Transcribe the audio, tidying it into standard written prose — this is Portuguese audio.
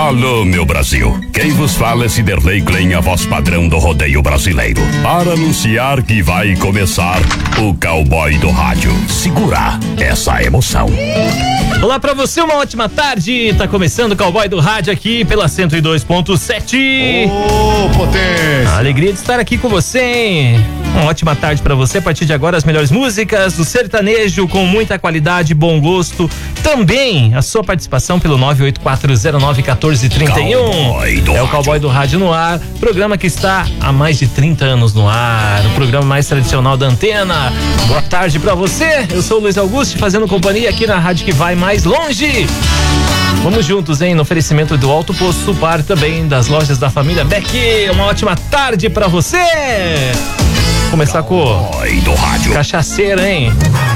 Alô, meu Brasil. Quem vos fala é Ciderley Klein, a voz padrão do rodeio brasileiro. Para anunciar que vai começar o Cowboy do Rádio. Segura essa emoção. Olá pra você, uma ótima tarde. Tá começando o Cowboy do Rádio aqui pela 102.7. Ô, potência! A alegria de estar aqui com você, hein? Uma ótima tarde pra você. A partir de agora, as melhores músicas do sertanejo com muita qualidade e bom gosto. Também a sua participação pelo 984091431. É o Cowboy do Rádio no ar. Programa que está há mais de 30 anos no ar. O programa mais tradicional da antena. Boa tarde pra você. Eu sou o Luiz Augusto, fazendo companhia aqui na rádio que vai mais longe. Vamos juntos, hein? No oferecimento do Alto Posto Supar, também das lojas da família Beck. Uma ótima tarde pra você. Começar com do rádio. Cachaceira, hein?